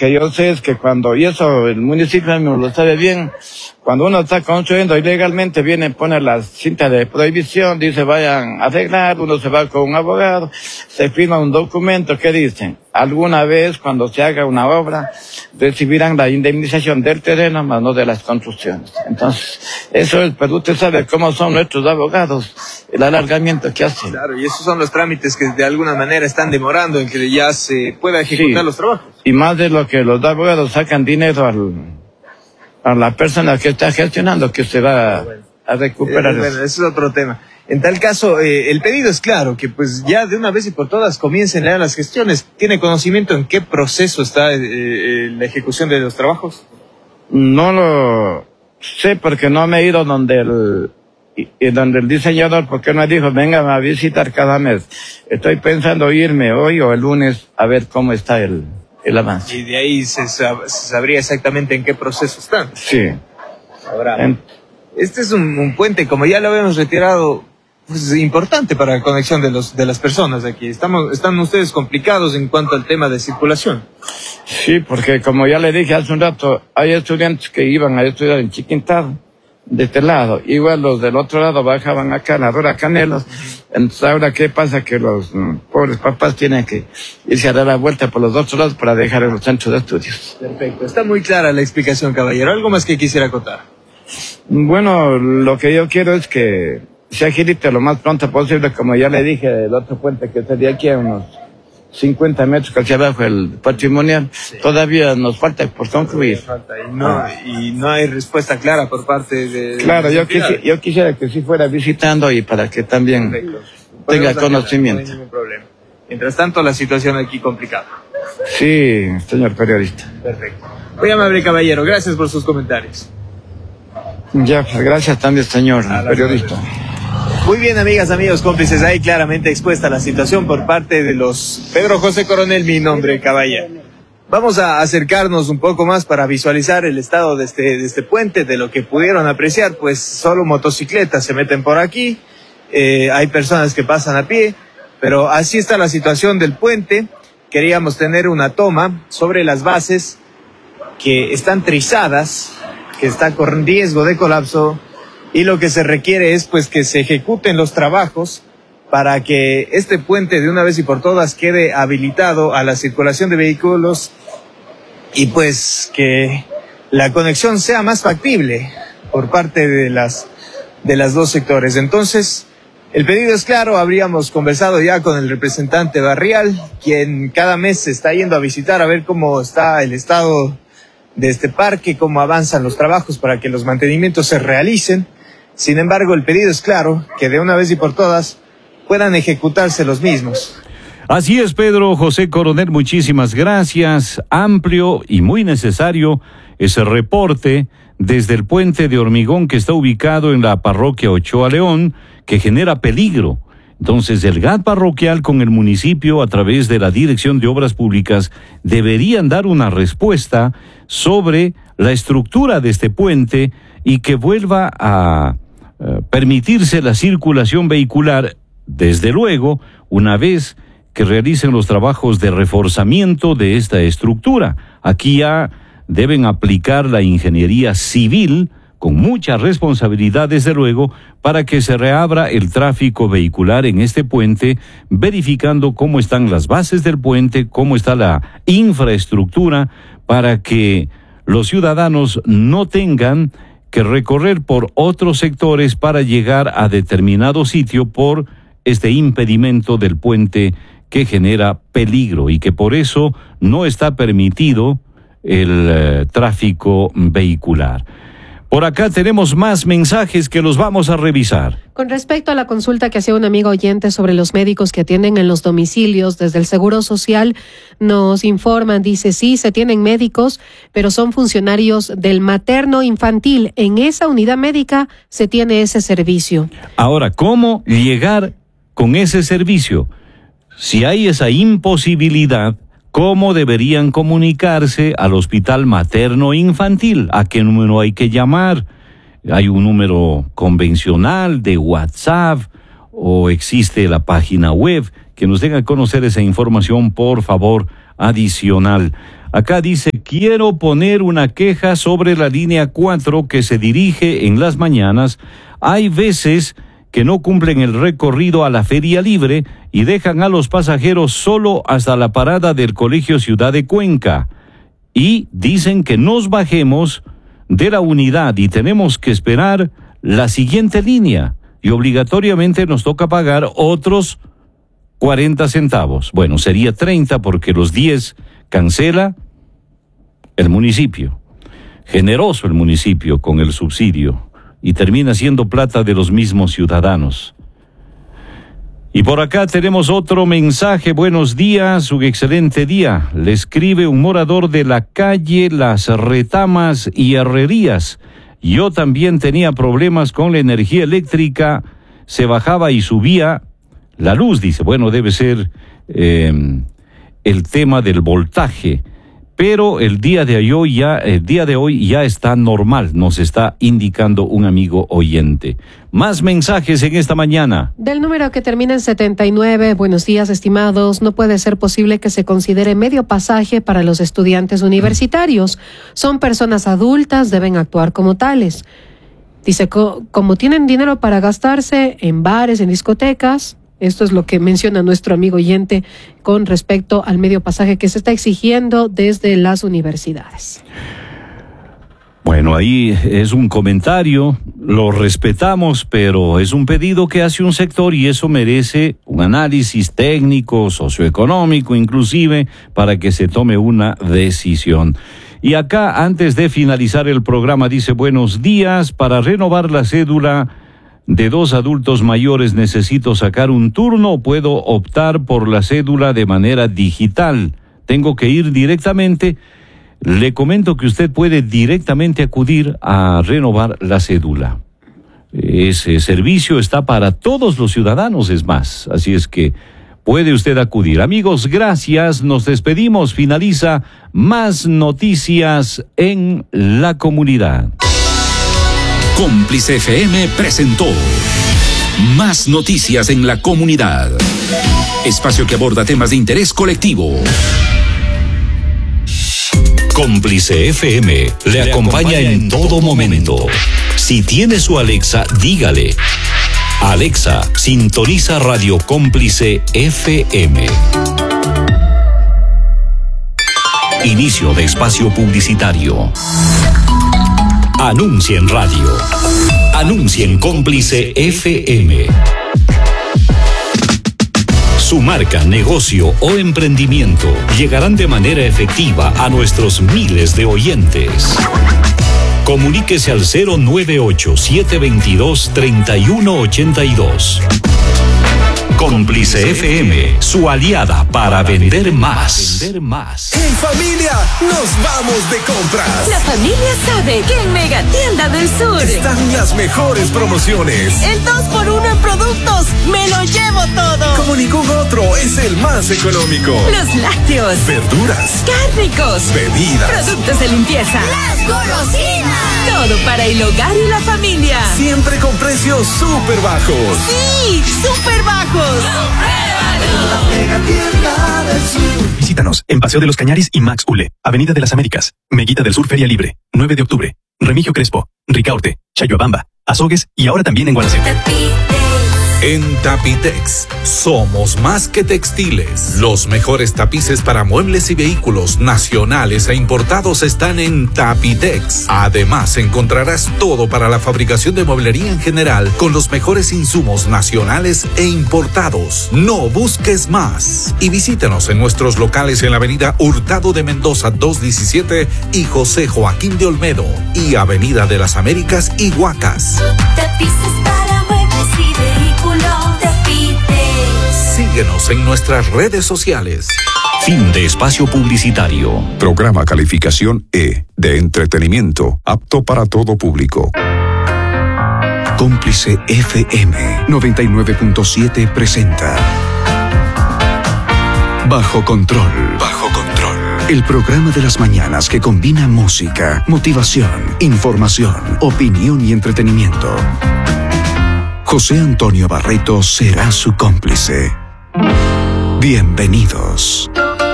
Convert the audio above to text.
que yo sé es que cuando, y eso el municipio mismo lo sabe bien, cuando uno está construyendo ilegalmente, viene, pone la cinta de prohibición, dice vayan a arreglar, uno se va con un abogado, se firma un documento que dice, alguna vez cuando se haga una obra, recibirán la indemnización del terreno, más no de las construcciones. Entonces, eso es, pero usted sabe cómo son nuestros abogados, el alargamiento que hacen. Claro, y esos son los trámites que de alguna manera están demorando en que ya se pueda ejecutar los trabajos. Y más de lo que los abogados sacan dinero a la persona que está gestionando, que se va a recuperar. Bueno, eso es otro tema. En tal caso, el pedido es claro, que pues ya de una vez y por todas comiencen ya las gestiones. ¿Tiene conocimiento en qué proceso está la ejecución de los trabajos? No lo sé porque no me he ido donde el diseñador, porque me dijo, vengan a visitar cada mes. Estoy pensando irme hoy o el lunes a ver cómo está el avance. Y de ahí se sabría exactamente en qué proceso están. Sí. Ahora, este es un puente, como ya lo habíamos retirado, pues importante para la conexión de las personas aquí. Están ustedes complicados en cuanto al tema de circulación. Sí, porque como ya le dije hace un rato, hay estudiantes que iban a estudiar en Chiquintado, de este lado, igual los del otro lado bajaban acá a la Rueda Canelos. Entonces ahora qué pasa, que los pobres papás tienen que irse a dar la vuelta por los otros lados para dejar en los centros de estudios. Perfecto, está muy clara la explicación, caballero. ¿Algo más que quisiera acotar? Bueno, lo que yo quiero es que se agilite lo más pronto posible, como ya le dije, el otro puente que está de aquí a unos 50 metros hacia abajo, el patrimonial, sí. Todavía nos falta por concluir. Y no hay respuesta clara por parte de... Claro, yo quisiera que sí fuera visitando y para que también tenga conocimiento. No hay ningún problema. Mientras tanto, la situación aquí complicada. Sí, señor periodista. Perfecto. Muy amable, caballero. Gracias por sus comentarios. Ya, pues gracias también, señor periodista. Muy bien, amigas, amigos, cómplices, ahí claramente expuesta la situación por parte de los Pedro José Coronel, mi nombre, caballero. Vamos a acercarnos un poco más para visualizar el estado de este puente, de lo que pudieron apreciar, pues solo motocicletas se meten por aquí, hay personas que pasan a pie, pero así está la situación del puente. Queríamos tener una toma sobre las bases que están trizadas, que está con riesgo de colapso, y lo que se requiere es pues que se ejecuten los trabajos para que este puente de una vez y por todas quede habilitado a la circulación de vehículos y pues que la conexión sea más factible por parte de las dos sectores. Entonces, el pedido es claro, habríamos conversado ya con el representante barrial, quien cada mes se está yendo a visitar a ver cómo está el estado de este parque, cómo avanzan los trabajos para que los mantenimientos se realicen. Sin embargo, el pedido es claro, que de una vez y por todas puedan ejecutarse los mismos. Así es, Pedro José Coronel, muchísimas gracias. Amplio y muy necesario ese reporte desde el puente de hormigón que está ubicado en la parroquia Ochoa León, que genera peligro. Entonces, el GAT parroquial con el municipio, a través de la Dirección de Obras Públicas, deberían dar una respuesta sobre la estructura de este puente y que vuelva a permitirse la circulación vehicular, desde luego, una vez que realicen los trabajos de reforzamiento de esta estructura. Aquí ya deben aplicar la ingeniería civil con mucha responsabilidad, desde luego, para que se reabra el tráfico vehicular en este puente, verificando cómo están las bases del puente, cómo está la infraestructura, para que los ciudadanos no tengan que recorrer por otros sectores para llegar a determinado sitio por este impedimento del puente que genera peligro y que por eso no está permitido el tráfico vehicular. Por acá tenemos más mensajes que los vamos a revisar. Con respecto a la consulta que hacía un amigo oyente sobre los médicos que atienden en los domicilios desde el Seguro Social, nos informan, dice, sí, se tienen médicos, pero son funcionarios del materno infantil. En esa unidad médica se tiene ese servicio. Ahora, ¿cómo llegar con ese servicio? Si hay esa imposibilidad, ¿cómo deberían comunicarse al hospital materno infantil? ¿A qué número hay que llamar? ¿Hay un número convencional de WhatsApp o existe la página web? Que nos den a conocer esa información, por favor, adicional. Acá dice, quiero poner una queja sobre la línea 4 que se dirige en las mañanas. Hay veces que no cumplen el recorrido a la Feria Libre y dejan a los pasajeros solo hasta la parada del Colegio Ciudad de Cuenca. Y dicen que nos bajemos de la unidad y tenemos que esperar la siguiente línea. Y obligatoriamente nos toca pagar otros 40 centavos. Bueno, sería 30 porque los 10 cancela el municipio. Generoso el municipio con el subsidio. Y termina siendo plata de los mismos ciudadanos. Y por acá tenemos otro mensaje. Buenos días, un excelente día. Le escribe un morador de la calle Las Retamas y Herrerías. Yo también tenía problemas con la energía eléctrica. Se bajaba y subía la luz. Dice, bueno, debe ser el tema del voltaje. Pero el día de hoy ya está normal, nos está indicando un amigo oyente. Más mensajes en esta mañana. Del número que termina en 79, buenos días, estimados. No puede ser posible que se considere medio pasaje para los estudiantes universitarios. Son personas adultas, deben actuar como tales. Dice, como tienen dinero para gastarse en bares, en discotecas. Esto es lo que menciona nuestro amigo oyente con respecto al medio pasaje que se está exigiendo desde las universidades. Bueno, ahí es un comentario, lo respetamos, pero es un pedido que hace un sector y eso merece un análisis técnico, socioeconómico, inclusive, para que se tome una decisión. Y acá, antes de finalizar el programa, dice, buenos días, para renovar la cédula de 2 adultos mayores necesito sacar un turno o puedo optar por la cédula de manera digital. Tengo que ir directamente. Le comento que usted puede directamente acudir a renovar la cédula. Ese servicio está para todos los ciudadanos, es más. Así es que puede usted acudir. Amigos, gracias. Nos despedimos. Finaliza Más Noticias en la Comunidad. Cómplice FM presentó Más Noticias en la Comunidad. Espacio que aborda temas de interés colectivo. Cómplice FM le acompaña en todo momento. Si tiene su Alexa, dígale: Alexa, sintoniza Radio Cómplice FM. Inicio de espacio publicitario. Anuncia en radio. Anuncia en Cómplice FM. Su marca, negocio o emprendimiento llegarán de manera efectiva a nuestros miles de oyentes. Comuníquese al 098-722-3182. Cómplice FM, su aliada para vender más. En familia, nos vamos de compras. La familia sabe que en Megatienda del Sur están las mejores promociones. El 2x1 en productos, me lo llevo todo. Como ningún otro, es el más económico. Los lácteos, verduras, cárnicos, bebidas, productos de limpieza, las golosinas. Todo para el hogar y la familia. Siempre con precios súper bajos. Sí, súper bajos. Visítanos en Paseo de los Cañaris y Max Ule, Avenida de las Américas, Meguita del Sur Feria Libre, 9 de octubre, Remigio Crespo, Ricaurte, Chayuabamba, Azogues y ahora también en Gualacete. En Tapitex, somos más que textiles. Los mejores tapices para muebles y vehículos nacionales e importados están en Tapitex. Además, encontrarás todo para la fabricación de mueblería en general con los mejores insumos nacionales e importados. No busques más. Y visítanos en nuestros locales en la avenida Hurtado de Mendoza 217 y José Joaquín de Olmedo y Avenida de las Américas y Huacas. Tapices para muebles y vehículos. Síguenos en nuestras redes sociales. Fin de espacio publicitario. Programa calificación E de entretenimiento, apto para todo público. Cómplice FM 99.7 presenta Bajo Control. Bajo Control. El programa de las mañanas que combina música, motivación, información, opinión y entretenimiento. José Antonio Barreto será su cómplice. Bienvenidos.